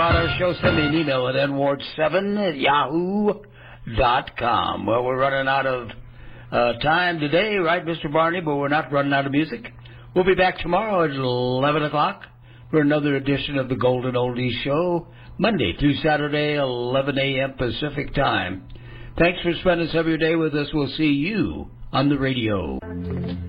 On our show, send me an email at nward7@yahoo.com. Well, we're running out of time today, right, Mr. Barney? But we're not running out of music. We'll be back tomorrow at 11 o'clock for another edition of the Golden Oldies Show, Monday through Saturday, 11 a.m. Pacific Time. Thanks for spending some of your day with us. We'll see you on the radio.